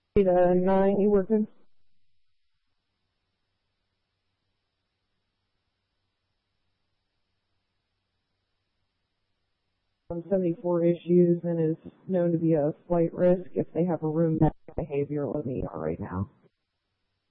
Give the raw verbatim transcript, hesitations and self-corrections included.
eight to nine, you working? On seventy-four issues and is known to be a flight risk if they have a room behavioral in the E R right now.